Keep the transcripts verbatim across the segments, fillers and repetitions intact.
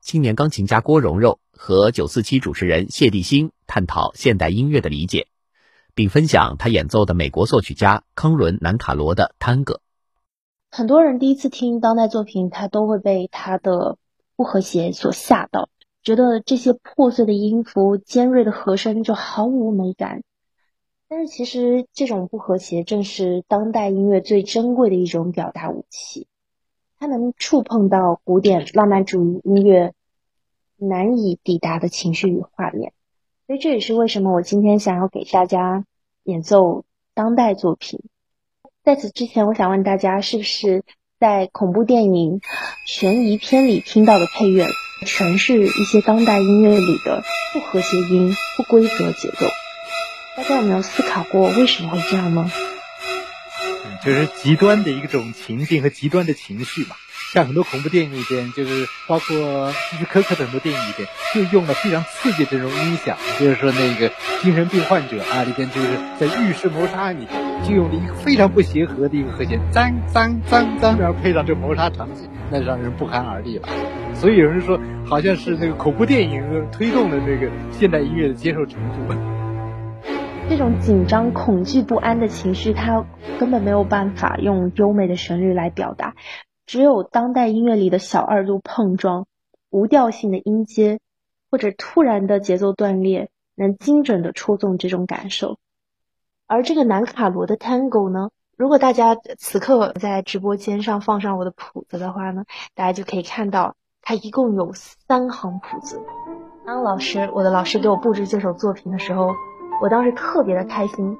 青年钢琴家郭蓉蓉和九四七主持人谢帝星探讨现代音乐的理解，并分享他演奏的美国作曲家康伦南卡罗的探戈。 很多人第一次听当代作品，他都会被他的不和谐所吓到，觉得这些破碎的音符、尖锐的和声就毫无美感。但是其实这种不和谐正是当代音乐最珍贵的一种表达武器，它能触碰到古典浪漫主义音乐难以抵达的情绪与画面。所以这也是为什么我今天想要给大家演奏当代作品。在此之前，我想问大家，是不是在恐怖电影、悬疑片里听到的配乐全是一些当代音乐里的不和谐音、不规则节奏？大家有没有思考过为什么会这样呢？ 就是极端的一种情境和极端的情绪嘛。像很多恐怖电影里边，就是包括希区柯克的很多电影里边，就用了非常刺激的这种音响，就是说那个精神病患者啊里边，就是在浴室谋杀案里边，就用了一个非常不协和的一个和弦，脏脏脏脏，然后配上这谋杀场景，那让人不寒而栗了。所以有人说，好像是那个恐怖电影推动了那个现代音乐的接受程度。 这种紧张、恐惧、不安的情绪，它根本没有办法用优美的旋律来表达，只有当代音乐里的小二度碰撞、无调性的音阶，或者突然的节奏断裂，能精准的戳中这种感受。而这个南卡罗的 Tango 呢，如果大家此刻在直播间上放上我的谱子的话呢，大家就可以看到它一共有三行谱子。当老师，我的老师给我布置这首作品的时候，我当时特别的开心，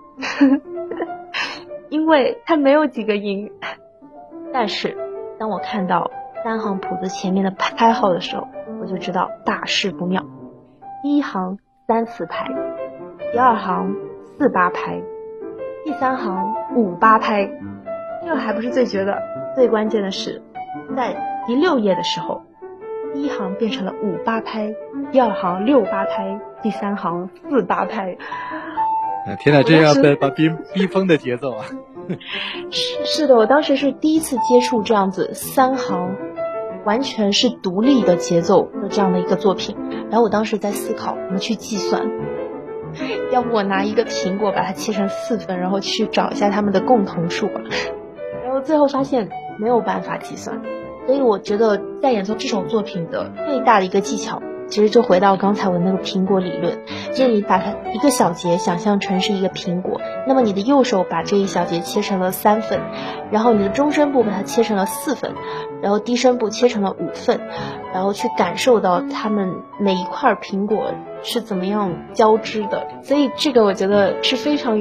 因为它没有几个音。但是当我看到三行谱子前面的拍号的时候，我就知道大事不妙。第一行三四拍，第二行四八拍，第三行五八拍。这个还不是最绝的，最关键的是在第六页的时候，第一行变成了五八拍，第二行六八拍，第三行四八拍。 天哪，这样的把逼逼疯的节奏啊！ 是是的，我当时是第一次接触这样子三行完全是独立的节奏的这样的一个作品，然后我当时在思考怎么去计算，要不我拿一个苹果把它切成四份，然后去找一下它们的共同数吧，然后最后发现没有办法计算。所以我觉得在演奏这首作品的最大的一个技巧，其实就回到刚才我那个苹果理论，就是你把它一个小节想象成是一个苹果，那么你的右手把这一小节切成了三份，然后你的中声部把它切成了四份，然后低声部切成了五份，然后去感受到它们每一块苹果是怎么样交织的。所以这个我觉得是非常